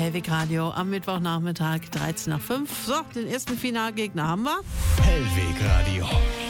Hellwig Radio am Mittwochnachmittag 13 nach 5. So, den ersten Finalgegner haben wir. Hellwig Radio.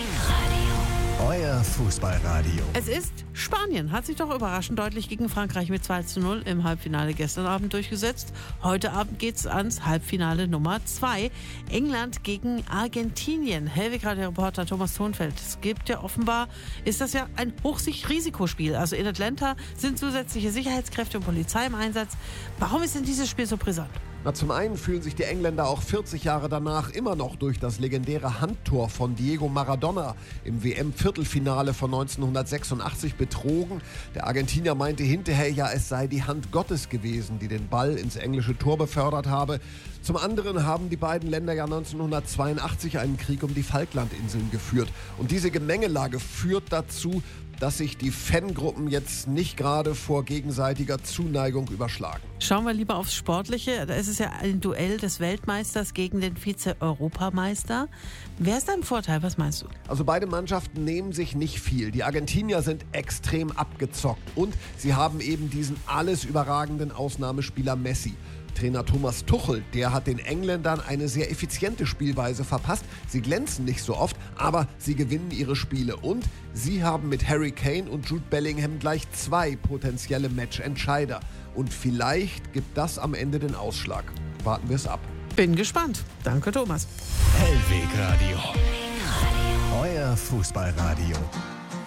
Euer Fußballradio. Es ist Spanien, hat sich doch überraschend deutlich gegen Frankreich mit 2:0 im Halbfinale gestern Abend durchgesetzt. Heute Abend geht's ans Halbfinale Nummer 2. England gegen Argentinien. Hellwig Radio-Reporter Thomas Thonfeld. Es gibt ja offenbar, ist das ja ein Hochrisikospiel. Also in Atlanta sind zusätzliche Sicherheitskräfte und Polizei im Einsatz. Warum ist denn dieses Spiel so brisant? Zum einen fühlen sich die Engländer auch 40 Jahre danach immer noch durch das legendäre Handtor von Diego Maradona im WM-Viertelfinale von 1986 betrogen. Der Argentinier meinte hinterher, ja, es sei die Hand Gottes gewesen, die den Ball ins englische Tor befördert habe. Zum anderen haben die beiden Länder ja 1982 einen Krieg um die Falklandinseln geführt. Und diese Gemengelage führt dazu, dass sich die Fangruppen jetzt nicht gerade vor gegenseitiger Zuneigung überschlagen. Schauen wir lieber aufs Sportliche. Da ist es ja ein Duell des Weltmeisters gegen den Vize-Europameister. Wer ist da im Vorteil? Was meinst du? Also beide Mannschaften nehmen sich nicht viel. Die Argentinier sind extrem abgezockt und sie haben eben diesen alles überragenden Ausnahmespieler Messi. Trainer Thomas Tuchel, der hat den Engländern eine sehr effiziente Spielweise verpasst. Sie glänzen nicht so oft, aber sie gewinnen ihre Spiele. Und sie haben mit Harry Kane und Jude Bellingham gleich 2 potenzielle Matchentscheider. Und vielleicht gibt das am Ende den Ausschlag. Warten wir es ab. Bin gespannt. Danke, Thomas. Hellwig Radio. Euer Fußballradio.